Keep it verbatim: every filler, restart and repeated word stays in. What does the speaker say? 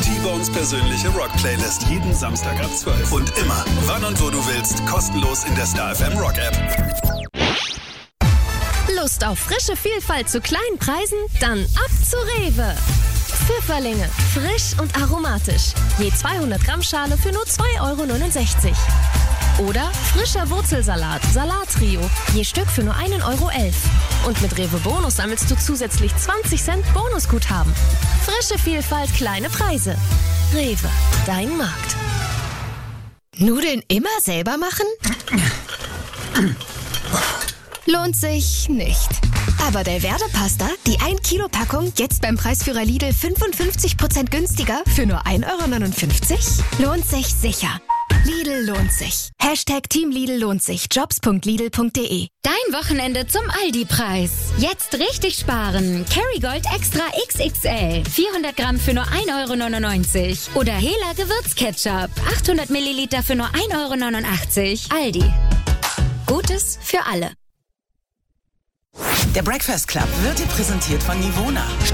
T-Bones persönliche Rock-Playlist. Jeden Samstag ab zwölf. Und immer, wann und wo du willst, kostenlos in der Star F M Rock-App. Lust auf frische Vielfalt zu kleinen Preisen? Dann ab zu Rewe. Pfifferlinge, frisch und aromatisch. Je zweihundert Gramm Schale für nur zwei Euro neunundsechzig. Oder frischer Wurzelsalat, Salattrio, je Stück für nur ein Euro elf. Und mit Rewe Bonus sammelst du zusätzlich zwanzig Cent Bonusguthaben. Frische Vielfalt, kleine Preise. Rewe, dein Markt. Nudeln immer selber machen? Lohnt sich nicht. Aber der Werde-Pasta, die ein Kilo Packung, jetzt beim Preisführer Lidl fünfundfünfzig Prozent günstiger für nur ein Euro neunundfünfzig? Lohnt sich sicher. Lidl lohnt sich. Hashtag Team Lidl lohnt sich. Jobs punkt lidl punkt de. Dein Wochenende zum Aldi-Preis. Jetzt richtig sparen. Kerrygold Extra X X L. vierhundert Gramm für nur ein Euro neunundneunzig. Oder Hela Gewürzketchup. achthundert Milliliter für nur ein Euro neunundachtzig. Aldi. Gutes für alle. Der Breakfast Club wird dir präsentiert von Nivona.